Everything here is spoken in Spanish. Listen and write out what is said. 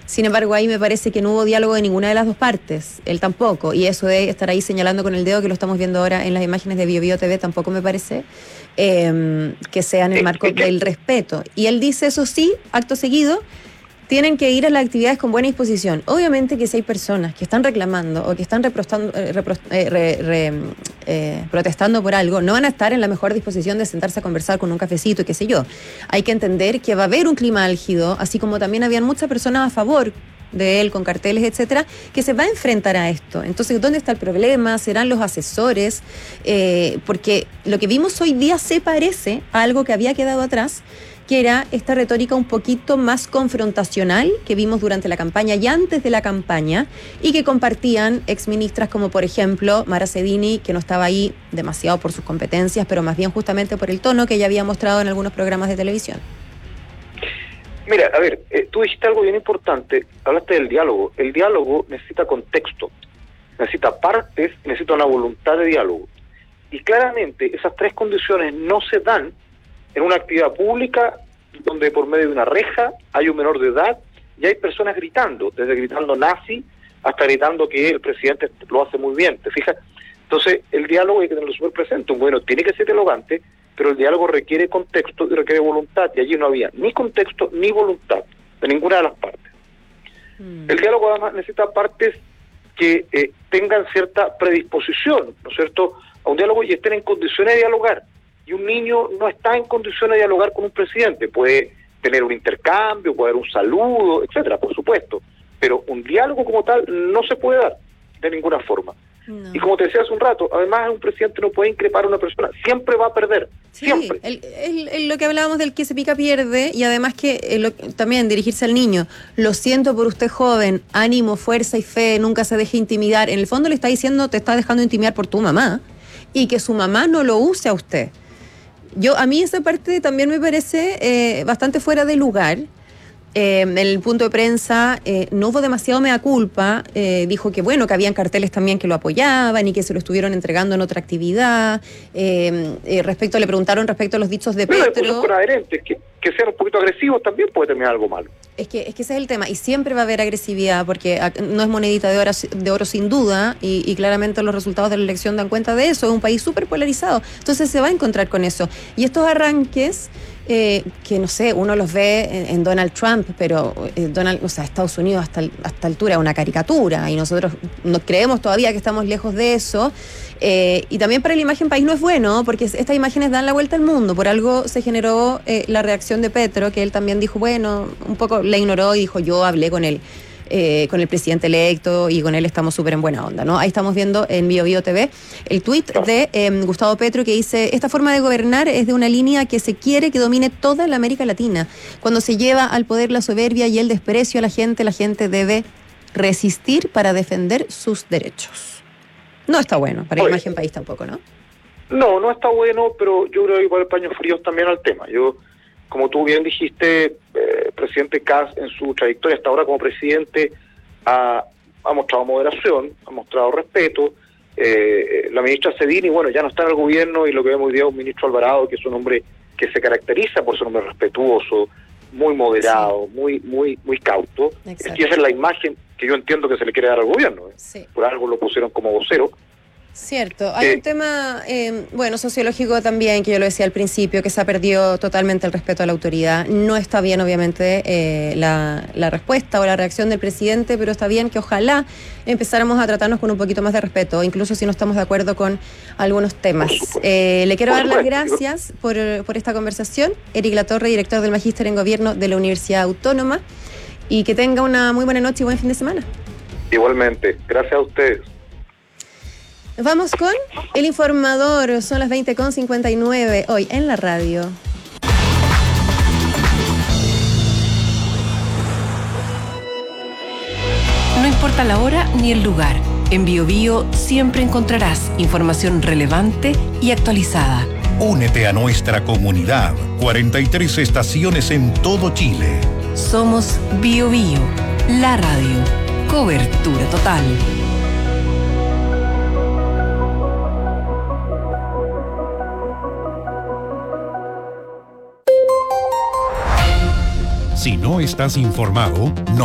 Sin embargo, ahí me parece que no hubo diálogo de ninguna de las dos partes, él tampoco, y eso de estar ahí señalando con el dedo, que lo estamos viendo ahora en las imágenes de BioBio TV, tampoco me parece que sea en el marco del respeto. Y él dice, eso sí, acto seguido, tienen que ir a las actividades con buena disposición. Obviamente que si hay personas que están reclamando o que están protestando por algo, no van a estar en la mejor disposición de sentarse a conversar con un cafecito y qué sé yo. Hay que entender que va a haber un clima álgido, así como también habían muchas personas a favor de él, con carteles, etcétera, que se va a enfrentar a esto. Entonces, ¿dónde está el problema? ¿Serán los asesores? Porque lo que vimos hoy día se parece a algo que había quedado atrás, que era esta retórica un poquito más confrontacional que vimos durante la campaña y antes de la campaña, y que compartían exministras como, por ejemplo, Mara Cedini, que no estaba ahí demasiado por sus competencias, pero más bien justamente por el tono que ella había mostrado en algunos programas de televisión. Mira, a ver, tú dijiste algo bien importante, hablaste del diálogo. El diálogo necesita contexto, necesita partes, necesita una voluntad de diálogo. Y claramente esas tres condiciones no se dan en una actividad pública donde por medio de una reja hay un menor de edad y hay personas gritando, desde gritando nazi hasta gritando que el presidente lo hace muy bien, ¿te fijas? Entonces, el diálogo hay que tenerlo súper presente. Bueno, tiene que ser dialogante, pero el diálogo requiere contexto y requiere voluntad, y allí no había ni contexto ni voluntad de ninguna de las partes. El diálogo además necesita partes que tengan cierta predisposición, ¿no es cierto?, a un diálogo y estén en condiciones de dialogar. Y un niño no está en condiciones de dialogar con un presidente. Puede tener un intercambio, puede haber un saludo, etcétera, por supuesto. Pero un diálogo como tal no se puede dar de ninguna forma. No. Y como te decía hace un rato, además un presidente no puede increpar a una persona, siempre va a perder, sí, siempre. Lo que hablábamos del que se pica pierde, y además que también dirigirse al niño, lo siento por usted joven, ánimo, fuerza y fe, nunca se deje intimidar. En el fondo le está diciendo, te está dejando intimidar por tu mamá, y que su mamá no lo use a usted. A mí esa parte también me parece bastante fuera de lugar. En el punto de prensa no hubo demasiado mea culpa, dijo que bueno, que habían carteles también que lo apoyaban y que se lo estuvieron entregando en otra actividad. Le preguntaron respecto a los dichos de Petro. Pero con adherentes, que sean un poquito agresivos también puede terminar algo malo. Es que ese es el tema, y siempre va a haber agresividad, porque no es monedita de oro sin duda, y claramente los resultados de la elección dan cuenta de eso. Es un país súper polarizado, entonces se va a encontrar con eso. Y estos arranques, que no sé, uno los ve en Donald Trump, pero Estados Unidos hasta altura es una caricatura, y nosotros no creemos todavía que estamos lejos de eso. Y también para la imagen país no es bueno, porque estas imágenes dan la vuelta al mundo. Por algo se generó la reacción de Petro, que él también dijo, bueno, un poco la ignoró y dijo, yo hablé con el presidente electo y con él estamos súper en buena onda, ¿no? Ahí estamos viendo en BioBio TV el tuit de Gustavo Petro, que dice: esta forma de gobernar es de una línea que se quiere que domine toda la América Latina. Cuando se lleva al poder la soberbia y el desprecio a la gente debe resistir para defender sus derechos. No está bueno, para la imagen país tampoco, ¿no? No está bueno, pero yo creo que para el paño frío también al tema. Como tú bien dijiste, presidente Kast en su trayectoria hasta ahora como presidente ha mostrado moderación, ha mostrado respeto. La ministra Cedini, bueno, ya no está en el gobierno, y lo que vemos hoy día es un ministro Alvarado, que es un hombre que se caracteriza por ser un hombre respetuoso, muy moderado, sí, muy cauto. Y esa es la imagen que yo entiendo que se le quiere dar al gobierno. Sí. Por algo lo pusieron como vocero. Cierto, hay un tema, sociológico también, que yo lo decía al principio, que se ha perdido totalmente el respeto a la autoridad. No está bien, obviamente, la respuesta o la reacción del presidente, pero está bien que ojalá empezáramos a tratarnos con un poquito más de respeto, incluso si no estamos de acuerdo con algunos temas. Le quiero dar las gracias por esta conversación. Eric Latorre, director del Magíster en Gobierno de la Universidad Autónoma, y que tenga una muy buena noche y buen fin de semana. Igualmente, gracias a ustedes. Vamos con El Informador, son las 20:59 hoy en la radio. No importa la hora ni el lugar, en BioBio siempre encontrarás información relevante y actualizada. Únete a nuestra comunidad, 43 estaciones en todo Chile. Somos BioBio, la radio, cobertura total. Si no estás informado, no